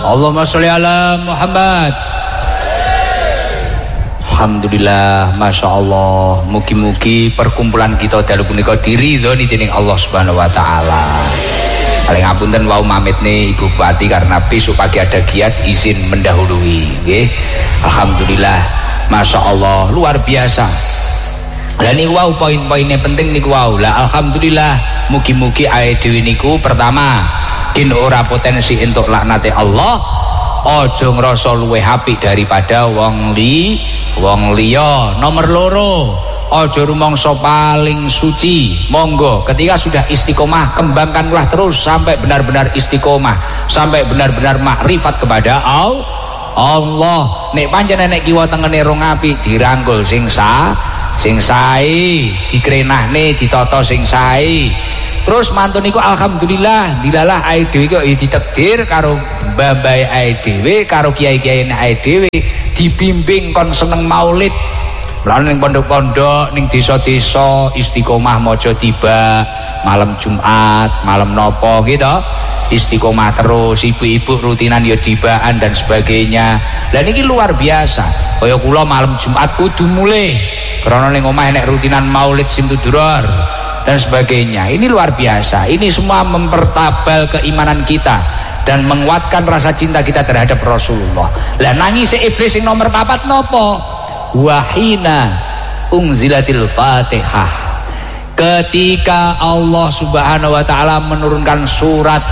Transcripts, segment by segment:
Allahumma sholli ala Muhammad. Alhamdulillah, Masya Allah. Mugi-mugi perkumpulan kita dalu punika diridhoni dening Allah Subhanahu wa taala. Paling ngapunten wau pamit nih Ibu Bupati karena besok pagi ada giat, izin mendahului nggih. Alhamdulillah, Masya Allah, luar biasa. Lah niku wau poin-poinnya penting niku wau. Lah alhamdulillah, mugi-mugi awake dhewe niku pertama kin ora potensi entuk laknate Allah. Ojo ngrasa luwih apik daripada wong liya. Nomor loro, ojo rumangsa paling suci. Monggo ketika sudah istiqomah, kembangkanlah terus sampai benar-benar istiqomah, sampai benar-benar makrifat kepada Allah. Nek pancen nek kiwa tengene rong apik, dirangkul sing sae, dikrenahne, ditata sing sae. Terus mantun niku alhamdulillah dilalah ae dhewe kok ditakdir karo mbah-mbah ae dhewe, karo kiai-kiyaine ae dhewe dibimbing kon seneng maulid. Mulane ning pondok-pondok, ning desa-desa istiqomah maca tiba, malam Jumat, malam nopo gitu. Istiqomah terus, ibu-ibu rutinan ya dibaan dan sebagainya. Lah niki luar biasa. Kaya kula malam Jumat kudu mulih. Karena ning omah nek rutinan maulid Simtuduror dan sebagainya. Ini luar biasa. Ini semua mempertabal keimanan kita dan menguatkan rasa cinta kita terhadap Rasulullah. Lah nangis iblis yang nomor 4 nopo? Wahina unzilatil Fatihah. Ketika Allah Subhanahu wa taala menurunkan surat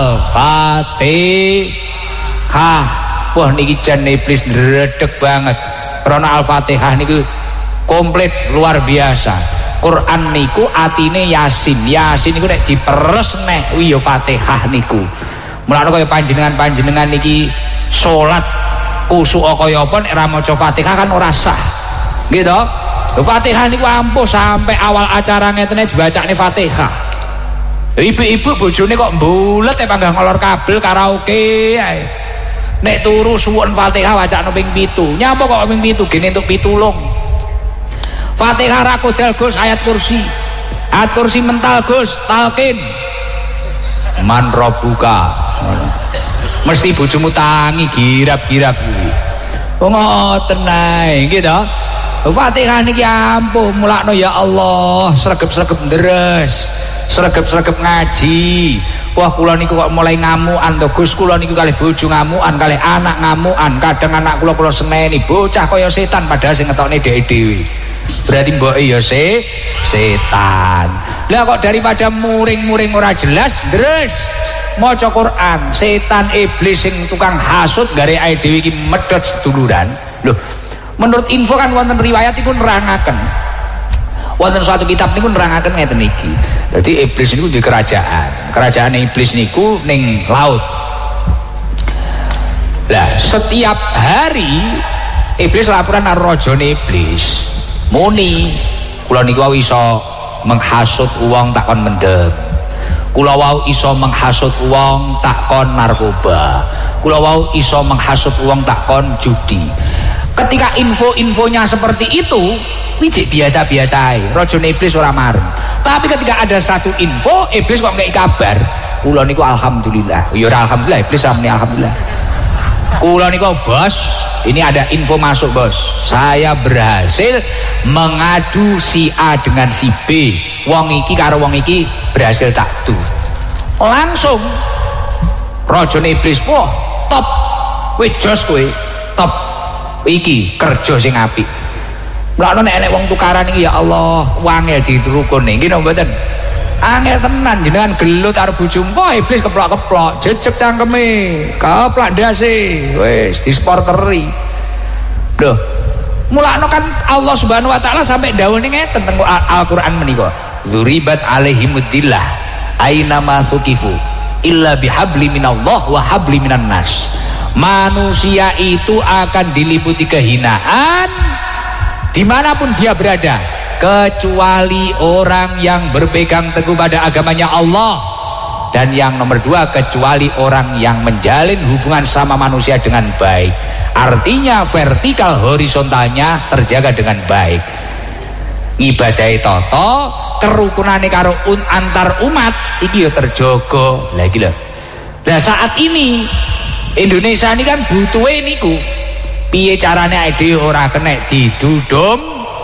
Al-Fatihah. Wah niki jan iblis ndredeg banget. Karena Al-Fatihah niku komplit luar biasa. Quran niku atine Yasin. Yasin niku nek diperes nek ya Fatihah niku. Mulane kaya panjenengan niki salat kusuk kaya apa nek ra maca Fatihah kan ora sah. Nggih to? Fatihah niku ampuh sampai awal acara ngetene dibacane Fatihah. Ibu-ibu bojone kok mbulet panggah ngolor kabel karaoke ae. Nek turu suwun Fatihah wacana ping 7. Nyapa kok ping 7 gene entuk pitulung. Fatihah ra kodal Gus, ayat kursi. Ayat kursi mental Gus, talqin. Man rabbuka. Mesti bojomu tangi girap-girap kuwi. Oh ngoten ae nggih to. Fatihah niki ampuh mulakno ya Allah, sregep-sregep deres, sregep-sregep ngaji. Wah kula niku kok mulai ngamukan to Gus, kula niku kalih bojo ngamukan, kalih anak ngamukan. Kadang anak kula seneni bocah kaya setan padahal sing ngetokne dhewe. Berarti mbok ya setan. Lah kok daripada muring-muring ora jelas deres maca Quran, setan iblis sing tukang hasud gare ae dhewe iki medhot seduluran. Loh, menurut info kan wonten riwayat iku nerangaken. Wonten suatu kitab niku nerangaken ngeten iki. Dadi iblis niku di kerajaan. Kerajaan iblis niku ning laut. Lah, setiap hari iblis laporan karo rajane iblis. Muni kula niku wau iso menghasut uang takon mendem, kula wau iso menghasut uang takon narkoba, kula wau iso menghasut uang takon judi. Ketika info-infonya seperti itu wijik biasa-biasa ae, rajane iblis ora marem. Tapi ketika ada satu info iblis kok ngeki kabar, kula niku alhamdulillah. Ya ora alhamdulillah, iblis ora muni alhamdulillah. Kula niku bos, ini ada info masuk bos, saya berhasil mengadu si A dengan si B, wong iki karo wong iki berhasil takdu. Langsung rajane iblis, wah top, wis jos kowe top, iki kerja sing apik. Mulane nek wong tukaran iki ya Allah wangel dirukune nggih napa mboten? Angel tenan jenengan gelut karo bojomu, iblis keplok-keplok, jejeg cangkeme, keplak ndase, wis disporteri. Loh, mulakno kan Allah Subhanahu wa taala sampai dawuhe ngeten teng Al-Qur'an menika. Dzuribat alaihimudillah aina ma suqifu illa bihabli minallah wa habli minan nas. Manusia itu akan diliputi kehinaan dimanapun dia berada, kecuali orang yang berpegang teguh pada agamanya Allah, dan yang nomor 2 kecuali orang yang menjalin hubungan sama manusia dengan baik. Artinya vertikal horizontalnya terjaga dengan baik, ngibadahi toto, kerukunane karo antar umat iki ya terjaga. Lah iki lho. Nah saat ini Indonesia ini kan butuhe niku piye carane awake dhewe ora kena didudum.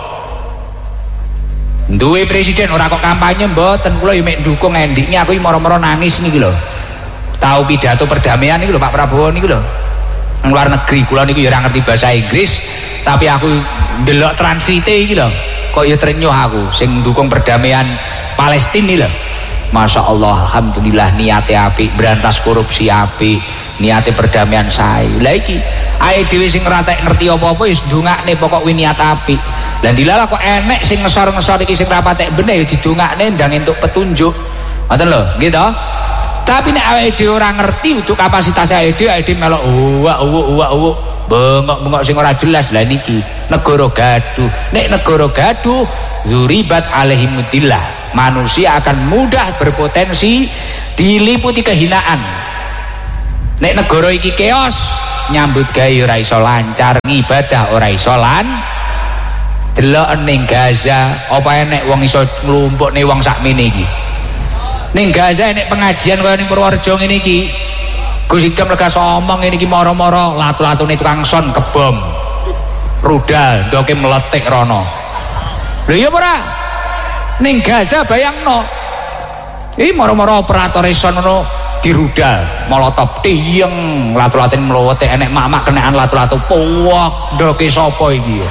Duwe presiden ora kok kampanye mboten, kula yo mek ndukung endinge aku moro-moro nangis niki lho. Tahu pidato perdamaian niku lho Pak Prabowo niku lho. Nang luar negeri kula niku yo ora ngerti bahasa Inggris, tapi aku ndelok translate iki lho. Kok yo trenyuh aku sing ndukung perdamaian Palestina iki lho. Masya Allah, alhamdulillah niatnya apik, berantas korupsi apik, niatnya perdamaian sae. Lah iki awake dhewe sing ngerti apa-apa wis ndongakne pokok niat apik. Lah dilalah kok enek sing ngesor-ngesor iki sing ra patek bener ya didongakne ndang entuk petunjuk. Ngoten lho, nggih to? Tapi nek awake dhewe ora ngerti untuk kapasitas awake dhewe melok uwak bengok-bengok sing ora jelas. Lah niki negara gaduh. Nek negara gaduh zuribat alaihimudillah, manusia akan mudah berpotensi diliputi kehinaan. Nek negara iki keos, nyambut gawe ora iso lancar, ngibadah ora iso delok ning Gaza apa enek wong iso nglumpukne wong sakmene iki. Ning Gaza enek pengajian kaya ning Purworejo ngene iki. Gus Idam lekas omong ngene iki moro-moro latu-latune tukang son kebom. Rudal ndoke meletik rono. Lho iya ora? Ning Gaza bayangno. Iki moro-moro operator son ngono dirudal, molotov tiyeng, latu-latune mlowete enek mak-mak kenaan latu-latu puwak ndoke sapa iki?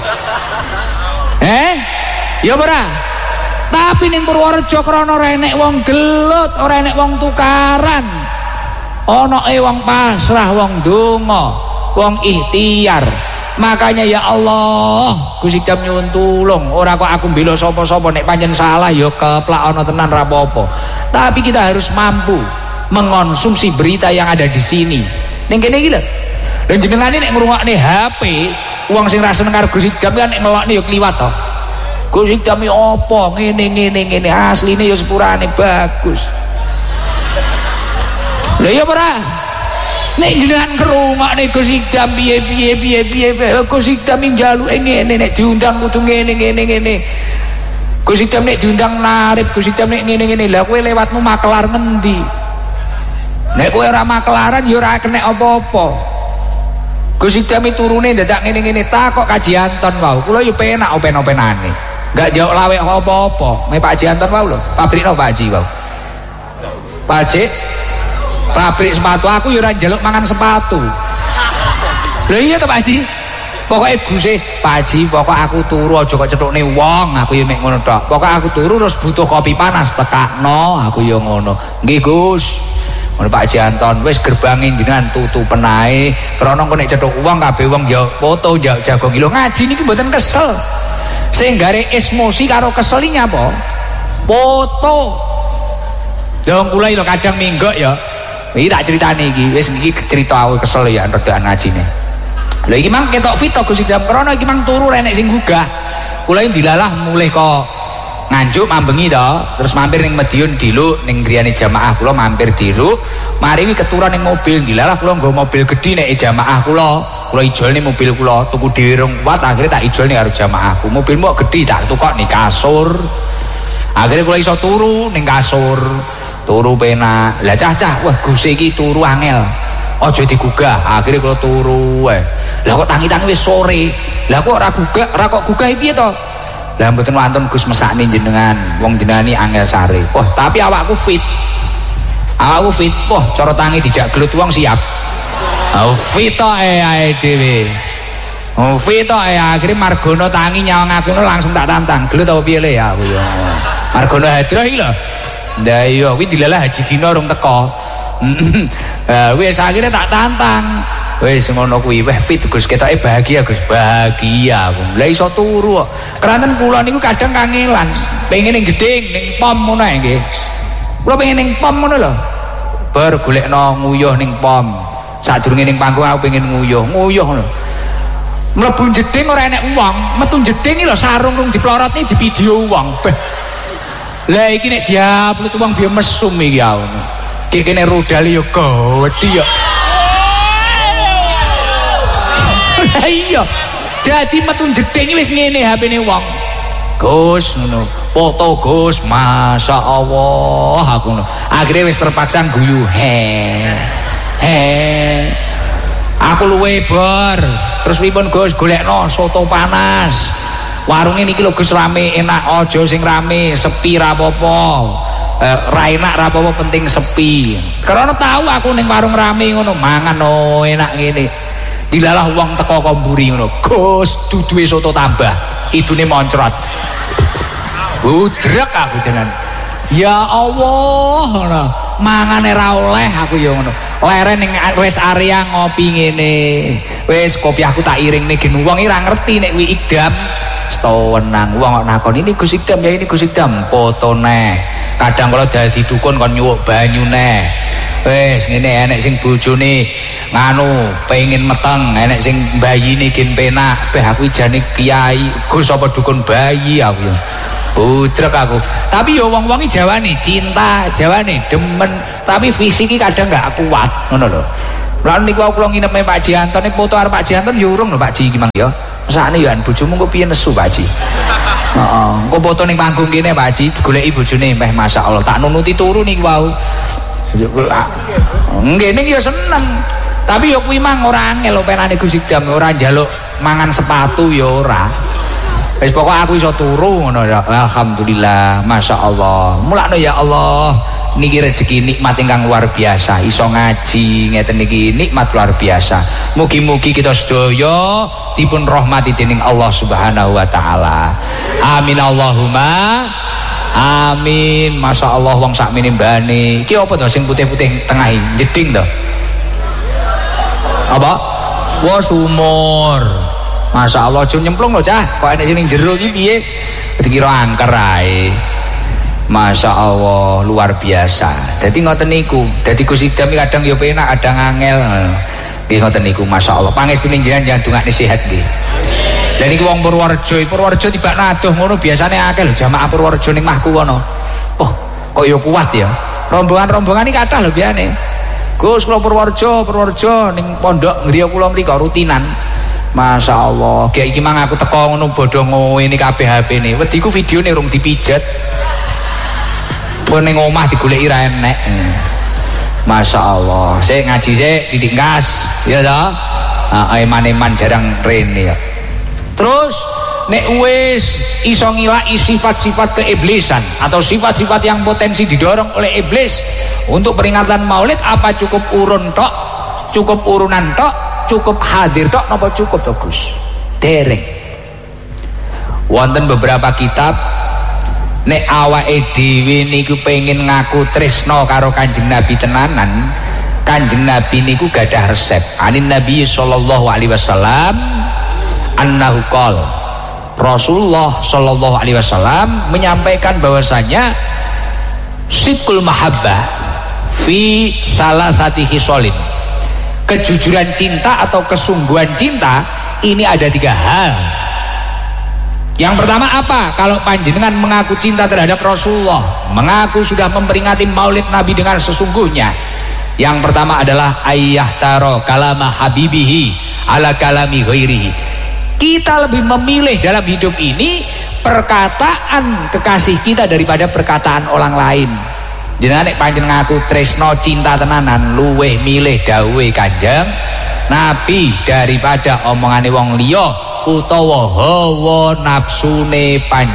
Ya ora. Tapi ning Purworejo krana ora enek wong gelut, ora enek wong tukaran. Anake wong pasrah, wong donga, wong ikhtiar. Makanya ya Allah, Gusti Idam nyuwun tulung. Ora kok aku mbela sapa-sapa, nek pancen salah ya keplak ana tenan ra apa-apa. Tapi kita harus mampu mengonsumsi berita yang ada di sini. Ning kene iki lho. Lah jenengane nek ngrungokne HP, wong sing ra seneng karo Gusti Idam kan nek ngelokne ya kliwat to. Gusti Idam opo ngene asline ya sepurane bagus. Lha ya ora. Nek jenengan ngrungokne Gusti Idam piye Gusti Idam njaluke ngene nek diundang kudu ngene. Gusti Idam nek diundang narip, Gusti Idam nek ngene. Lah kowe lewatmu makelar ngendi? Nek kowe ora makelaran ya ora kena apa-apa. Gusti Idam turune dadak ngene takok Kaji Anton wae. Kula yo penak open-openane. Enggak jauh lawek apa-apa. Me Pak Haji Anton wae lho, pabrikno Pak Haji wae. Pak Haji pabrik sepatu, aku yo ora njaluk mangan sepatu. Lha iya to Pak Haji. Pokoke Guse Pak Haji, pokok aku turu aja kok cetukne wong, aku yo mek ngono tok. Pokok aku turu terus butuh kopi panas tekakno, aku yo ngono. Nggih Gus. Ngono Pak Haji Anton, wis gerbange jenengan tutupen ae. Krana kok nek cetuk wong kabeh wong yo foto jago lho ngaji niki mboten kesel. Sing gare emosi karo kesel iki apa? Foto. Dong kula lho kadang minggok ya. Iki tak critani iki, wis iki cerita aku kesel ya redakan ngajine. Lha iki mang ketok fito Gus Idam krana iki mang turu renek sing gugah. Kula iki dilalah mulih kok Nganjuk mambengi to, terus mampir ning Madiun Diluk ning griyane jamaah kula mampir Diluk. Mari iki keturunan ning mobil, dilalah kula nggo mobil gedhi nek jamaah kula. Kula ijolne mobil kula, tuku dhewe rong kuat, akhirnya tak ijolne karo jamaahku. Mobilmu kok gedhi tak tukok ning kasur. Akhirnya kula iso turu ning kasur. Turu penak. Lah cah-cah, wah Gus iki turu angel. Aja digugah. Akhirnya kula turu wae. Lah kok tangi-tangi wis sore. Lah kok ora gugah, ora kok gugah piye to? Lah mboten wonten Gus mesakne jenengan. Wong jenengan iki angel sare. Wah, tapi awakku fit. Awakku fit. Wah, cara tangi dijak gelut wong siap. Fit to ae dhewe. Fit to akhire Margono tangi nyawang aku langsung tak tantang. Gelut apa piye le aku ya. Margono Hadra iki lho. Lah iya kuwi dilalah Haji Gino rung teko. Wis akhirnya tak tantang. Wis ngono kuwi weh fit Gus ketoke bahagia Gus bahagia aku. Lah iso turu kok. Keranten kula niku kadang kangelan. Pengen ning gedeng ning pom ngono ae nggih. Kula pengen ning pom ngono lho. Bar golekno nguyuh ning pom. Sadurunge ning panggung aku pengen nguyuh ngono. Mlebu jeding ora enek wong, metu jeding iki lho sarung rung diplorot iki di video wong. Lah iki nek diupload wong biar mesum iki aku. Ki kene rudal yo gedhi yo. Lah iya. Dadi metu jeding wis ngene HP-ne wong. Gus ngono. Foto Gus, Masya Allah aku ngono. Akhire wis terpaksa guyu. aku luwe bor. Terus pripun Gus golekno soto panas. Warunge niki lho Gus rame enak, aja sing rame, sepi ra apa-apa. Ra enak ra apa-apa penting sepi. Karena tahu aku ning warung rame ngono, mangan enak ngene. Dilalah wong teko kok mburi ngono. Gus duduhe soto tambah, idune moncrot. Budrek aku jenengan. Ya Allah ngono. Mangane ra oleh aku ya ngono. Leren ning wis area ngopi ngene. Wis kopi aku tak iringne gen wong iki ra ngerti nek kuwi idam. Sewenang wong kok nakon ini Gus Idam ya ini Gus Idam foto neh. Kadang kalau dadi dukun kon nyuwuk banyu neh. Wis ngene enek sing bojone nganu pengen meteng, enek sing bayine gen penak. Beh aku jane kiai Gus apa dukun bayi aku ya. Budrek aku. Tapi yo wong-wong iki Jawane cinta, Jawane demen, tapi fisik iki kadang gak kuat ngono lho. Lan niku kula nginep Pak Ji Anton nek foto arep Pak Ji Anton yo urung lho Pak Ji iki mang yo. Sakne yo bojomu kok piye nesu Pak Ji. Heeh, engko foto ning panggung kene Pak Ji digoleki bojone meh masyaallah tak nunuti turu niku wau. Nggih ning yo seneng. Tapi yo kuwi mang ora angel lho penane Gus Idam ora njaluk mangan sepatu yo ora. Wis pokok aku iso turu ngono ya. Alhamdulillah, masyaallah. Mulane ya Allah, niki rezeki nikmat ingkang luar biasa. Iso ngaji ngeten niki nikmat luar biasa. Mugi-mugi kita sedaya dipun rahmati dening Allah Subhanahu wa taala. Amin Allahumma amin. Masyaallah wong sakmene mbane. Iki apa to sing putih-putih tengah jeding to? Apa? Wa sumur. Masya Allah, jauh nyemplung loh cah. Kok ada sini jero ini piye? Dikira angker ae. Masya Allah, luar biasa. Jadi ngoten niku. Jadi Gus Idam kadang yo penak, kadang angel. Nggih ngoten niku, Masya Allah. Pangestune jenengan jangan dongakne sehat nggih. Lah niki wong Purworejo tiba nadoh ngono biasane akeh lho jamaah Purworejo ning mahku kono. Oh, kok yo kuat ya. Rombongan-rombongan iki kathah lho biyane. Gus kula Purworejo ning pondok ngriya kula mriko rutinan. Masya Allah, kayak iki mang aku teko ngono bodho ngene kabeh HP-ne. Wediku videone urung dipijet. Ning omah digoleki ra enek. Masya Allah, sik ngaji sik didik gas, ya ta? Eman-eman jarang rene ya. Terus nek wis iso ngilaki sifat-sifat keiblisan atau sifat-sifat yang potensi didorong oleh iblis untuk peringatan Maulid, apa cukup urun tok? Cukup urunan tok? Cukup hadir tok napa cukup to Gus? Dereng. Wonten beberapa kitab nek awake dhewe niku pengen ngaku tresno karo Kanjeng Nabi tenanan, Kanjeng Nabi niku gadah resep. Anin Nabi sallallahu alaihi wasallam annahu qala. Rasulullah sallallahu alaihi wasallam menyampaikan bahwasanya sidqul mahabbah fi salasati khisalin. Kejujuran cinta atau kesungguhan cinta ini ada 3 hal. Yang pertama apa? Kalau panjenengan mengaku cinta terhadap Rasulullah, mengaku sudah memperingati Maulid Nabi dengan sesungguhnya, yang pertama adalah ayyahtaro kalama habibihi ala kalami ghairihi. Kita lebih memilih dalam hidup ini perkataan kekasih kita daripada perkataan orang lain. Jenengan nek panjenengan ngaku tresno cinta tenanan, luweh milih dawuhe Kanjeng Nabi daripada omongane wong liya utawa hawa nafsune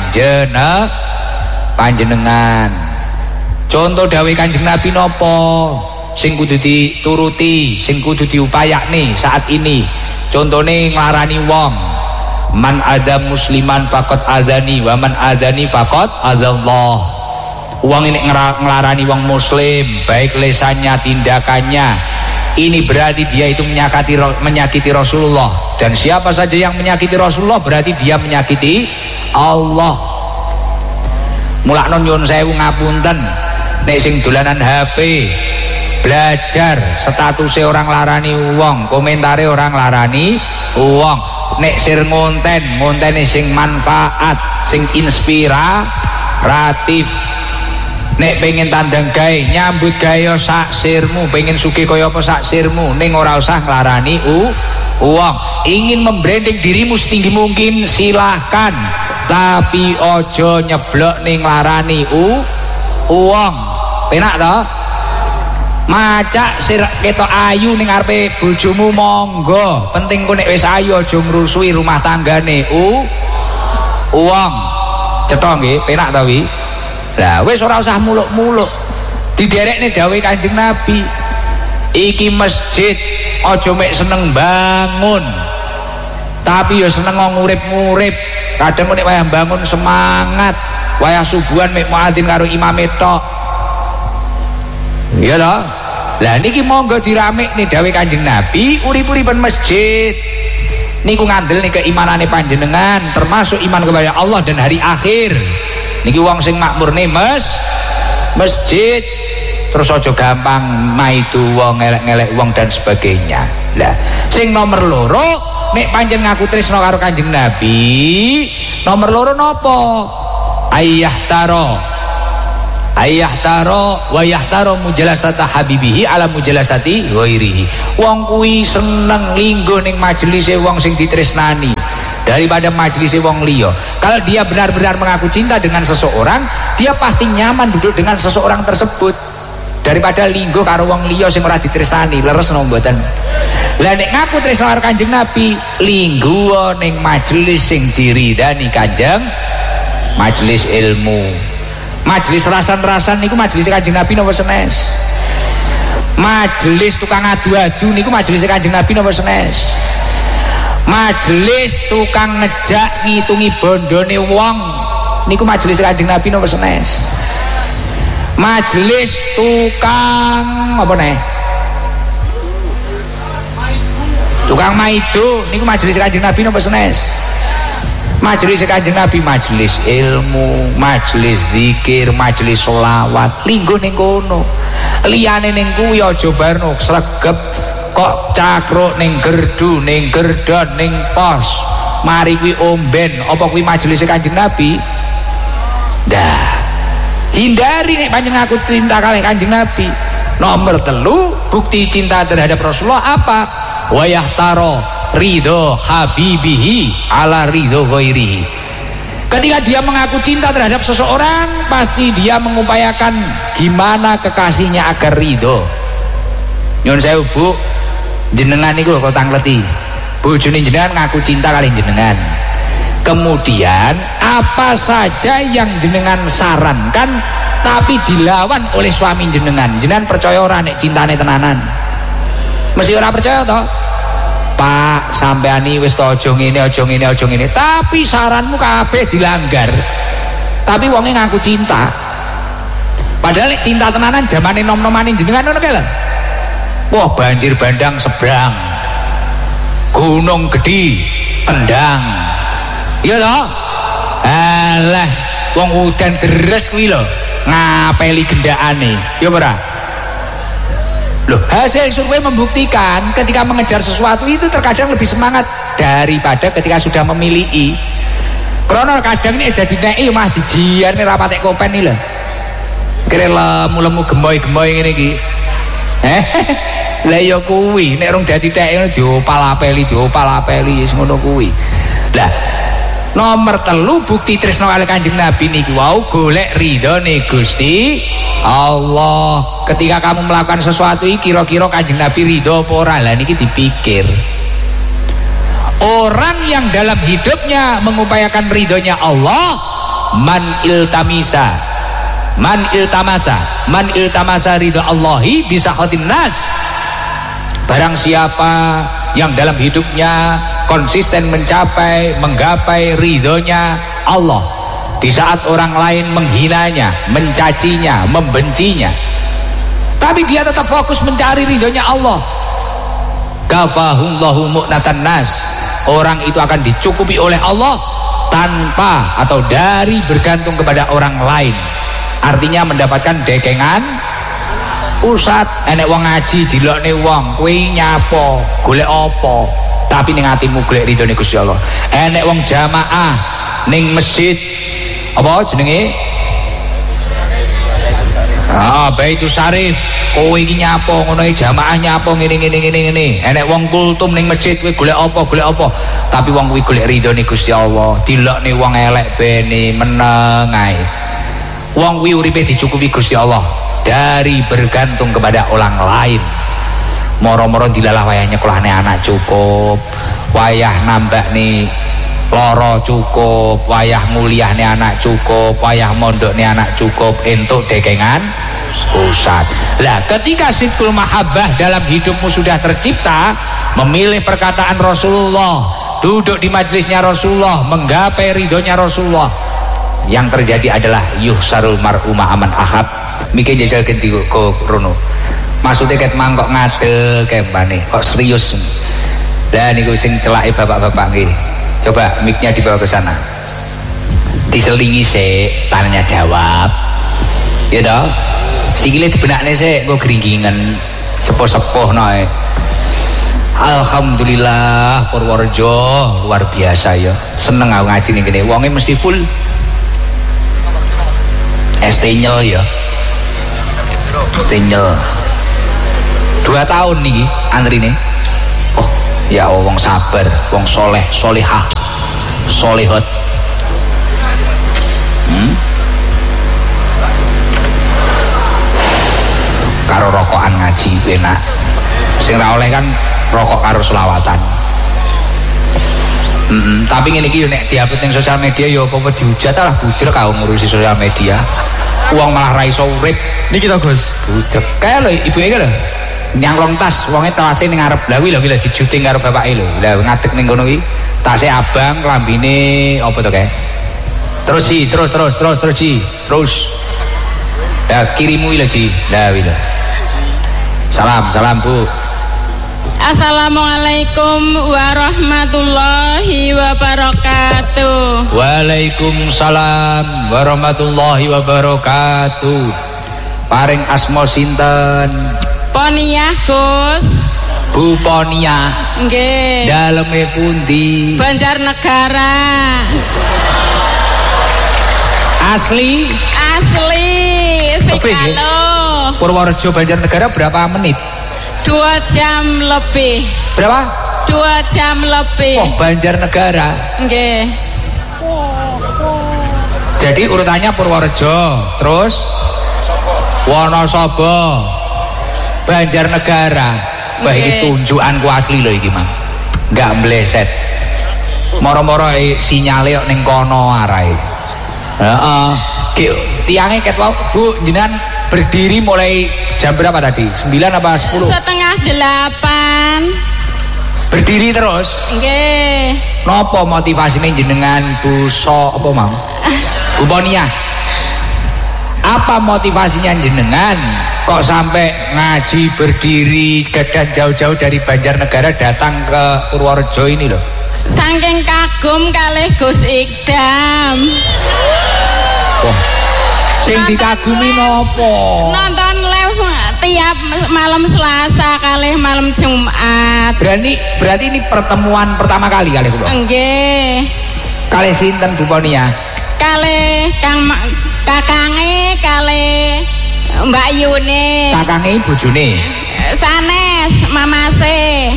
panjenengan. Contoh dawuhe Kanjeng Nabi napa sing kudu dituruti, sing kudu diupayakne saat ini? Contone nglarani wong, man ada musliman faqad adani wa man adani faqad adallah. Uang ini ngelarani wong muslim, baik lesannya, tindakannya, ini berarti dia itu menyakiti Rasulullah. Dan siapa saja yang menyakiti Rasulullah berarti dia menyakiti Allah. Mulakno nyuwun sewu ngapunten, nek sing dolanan HP belajar statusnya orang larani uang, komentare orang larani uang. Nek sir ngontene sing manfaat, sing inspiratif. Nek pengen tandang gawe nyambut gawe sak sirmu, pengen sugih kaya apa sak sirmu, ning ora usah nglarani uang. Ingin membranding dirimu setinggi mungkin silahkan, tapi ojo nyeblok ning nglarani uang. Penak toh? Macak sir ketok ayu ning ngarepe bojomu monggo, penting ku nek wis ayu aja ngrusui rumah tanggane. Uwong cetha nggih, penak ta wi? Lah wis ora usah muluk-muluk. Diderekne dawuh Kanjeng Nabi. Iki masjid aja mek seneng bangun. Tapi ya seneng ngurip-ngurip. Kadang nek wayah bangun semangat, wayah subuhan mek muadzin karo imame tok. Iya toh? Lah niki monggo diramekne dawuh Kanjeng Nabi, urip-uripan masjid. Niku ngandel nih keimanane panjenengan, termasuk iman kepada Allah dan hari akhir. Niki wong sing makmurne masjid. Terus aja gampang maidu wong, ngelek-ngelek wong dan sebagainya. Lah sing nomor loro, nek pancen ngaku tresna karo Kanjeng Nabi, nomor loro napa? Ayahtaro wa yahtaro mujalasata habibihi ala mujalasati ghairihi. Wong kuwi seneng linggo ning majelise wong sing ditresnani daripada majelise wong liya. Kalau dia benar-benar mengaku cinta dengan seseorang, dia pasti nyaman duduk dengan seseorang tersebut daripada linggo karo wong liya sing ora ditresnani. Leres napa mboten? Lah nek ngaku tresna karo Kanjeng Nabi, linggo ning majelis sing diridani Kanjeng, majelis ilmu. Majelis rasan-rasan niku majelis Kanjeng Nabi napa senes? Majelis tukang adu-adu niku majelis Kanjeng Nabi napa senes? Majelis tukang ngejak ngitungi bondone wong niku majelis Kanjeng Nabi napa senes? Majelis tukang apa neh? Tukang maido niku majelis Kanjeng Nabi napa senes? Majelis Kanjeng Nabi majelis ilmu, majelis zikir, majelis sholawat, linggo ning kono. Liyane ning kuwi aja barno sregep kok cakruk ning gerdu, ning gerdon, ning pos. Mari kuwi omben, apa kuwi majelis Kanjeng Nabi? Dah. Hindari nek panjenengan ngaku cinta kalih Kanjeng Nabi. Nomor 3, bukti cinta terhadap Rasulullah apa? Wa yahtaro ridho habibihi ala ridho ghairihi. Ketika dia mengaku cinta terhadap seseorang, pasti dia mengupayakan gimana kekasihnya agar ridho. Nyun sewu Bu, jenengan niku kok tangleti. Bojone jenengan ngaku cinta kali jenengan. Kemudian apa saja yang jenengan sarankan tapi dilawan oleh suami jenengan. Jenengan percaya ora nek cintane tenanan? Mesti ora percaya toh? Pak, sampeani wis aja ngene, aja ngene, aja ngene. Tapi saranmu kabeh dilanggar. Tapi wonge ngaku cinta. Padahal cinta tenanan zamane nom-nomane jenengan ngono kae lho. Wah, banjir bandang seberang. Gunung gede tendang. Iya lho. Alah, wong udan deres kuwi lho, ngapeli gendakane. Ya ora? Loh, hasil survei membuktikan ketika mengejar sesuatu itu terkadang lebih semangat daripada ketika sudah memiliki. Karena kadang ini sudah dineki mah dijiar nih rapatek kopen nih loh. Kira lemu-lemu gemoy-gemoy ngene iki. Lah ya kuwi nek rong dadi tek diopal-apeli wis ngono kuwi. Lah nomor 3 bukti tresna kali Kanjeng Nabi niki wau golek ridhone Gusti Allah. Ketika kamu melakukan sesuatu iki kira-kira Kanjeng Nabi ridho apa ora? Lah niki dipikir. Orang yang dalam hidupnya mengupayakan ridhonya Allah, man iltamasa ridho Allahi bisa khotin nas. Barang siapa yang dalam hidupnya konsisten menggapai ridhonya Allah di saat orang lain menghinanya, mencacinya, membencinya, tapi dia tetap fokus mencari ridhonya Allah, kafahullahu mu'natan nas. Orang itu akan dicukupi oleh Allah tanpa atau dari bergantung kepada orang lain. Artinya mendapatkan dekengan pusat. Enek wong ngaji dilokne wong, kowe nyapo golek apa, tapi ning atimu golek ridhone Gusti Allah. Enek wong jamaah ning masjid apa jenenge? Baitus Syarif. Kowe iki nyapo ngono iki jamaah nyapo ngene. Enek wong kultum ning masjid kowe golek apa, tapi wong kuwi golek ridhone Gusti Allah. Dilokne wong elek bene meneng ae. Wong kuwi uripe dicukupi Gusti Allah. dari bergantung kepada orang lain. Moro-moro dilalah wayah nyekolahne anak cukup, wayah nambah nih loro cukup, wayah nguliahne anak cukup, wayah mondokne anak cukup, entuk dekengan pusat. Lah ketika sidqul mahabbah dalam hidupmu sudah tercipta, memilih perkataan Rasulullah, duduk di majelisnya Rasulullah, menggapai ridhonya Rasulullah, yang terjadi adalah yuhsarul mar'u ma'aman ahab. Mikir jajal ganti kok rono. Maksudnya ket mangkok ngade kayak mbane kok serius. Lah niku sing celake bapak-bapak nggih. Coba mic-nya dibawa ke sana. Diselingi sik, tanya jawab. Ya toh? Sikile dibenakne sik kok gringgingan sepuh-sepuh noe. Alhamdulillah Purworejo luar biasa ya. Seneng aku ngaji ning kene. Wonge mesti full. ST-nyel ya. ST-nyel. 2 tahun nih antrine. Oh ya wong sabar, wong soleh, solehah, solehot. Karo rokokan ngaji enak. Sing ra oleh kan rokok karo selawatan. Tapi ngene iki yo nek diupload ning sosial media yo apa dihujat lah bujur kau ngurusi sosial media. Uang malah ra iso urip. Niki to Gus. Bujur. Kae lho ibuke iki lho. Nyangklong tas, wonge tase ning ngarep. Lah kuwi lho dijuting karo bapake lho. Lah ngadeg ning kono kuwi, tase abang, klambine apa to kae? Terus Ji, terus. Lah kirimu lho Ji. Lah kuwi lho. Salam Bu. Assalamualaikum warahmatullahi wabarakatuh. Waalaikumsalam warahmatullahi wabarakatuh. Paring asma sinten? Poniah Gus. Bu Poniah. Nggih. Daleme pundi? Banjarnegara. Asli? Sikalo. Purworejo Banjarnegara berapa menit? 2 jam lebih. Berapa? 2 jam lebih. Oh, Banjarnegara. Nggih. Jadi urutannya Purworejo, terus Wonosobo, Banjarnegara. Wah ini tunjukanku asli loh iki Mang. Enggak meleset. Moro-moro sinyale kok ning kono arahe. Heeh. Tiange ket wae Bu, jenengan berdiri mulai jam berapa tadi? 9 apa 10? Setengah 8. Berdiri terus? Nggih. Napa motivasine jenengan Bu apa Mang? Bu Poniah. Apa motivasinya jenengan kok sampai ngaji berdiri dan jauh-jauh dari Banjarnegara datang ke Purworejo ini loh? Saking kagum kalih Gus Ikdam. Oh, sing dikagumi nopo? Nonton live tiap malam Selasa kalih malam Jumat. Berarti ini pertemuan pertama kali kalih kula. Nggih. Kalih sinten Bu Poniah? Kalih kakange kalih Mbak Yune. Kakange bojone. Sanes mamase.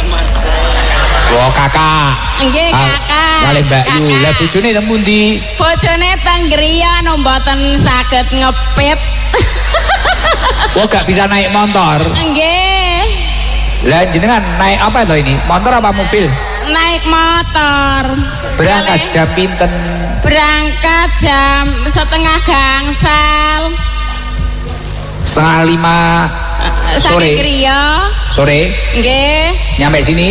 Oh kakak. Nggih kakak. Kalih Mbak Yu. Lah bojone teng pundi? Bojone teng griya mboten saged ngepit. Oh gak bisa naik motor. Nggih. Lah jenengan naik apa itu ini? Motor apa mobil? Naik motor. Berangkat jam pinten? Berangkat jam 4:30. 4:30 sore. Sore. Nggih. Nyampe sini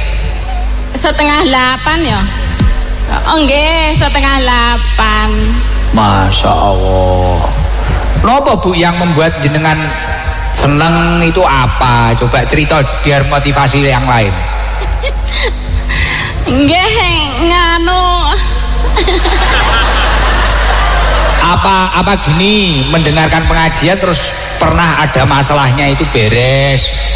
7:30 ya. Oh nggih, 7:30. Masya Allah. Napa Bu yang membuat jenengan seneng itu apa? Coba cerita biar motivasi yang lain. Nggih, nganu. Apa gini mendengarkan pengajian terus pernah ada masalahnya itu beres?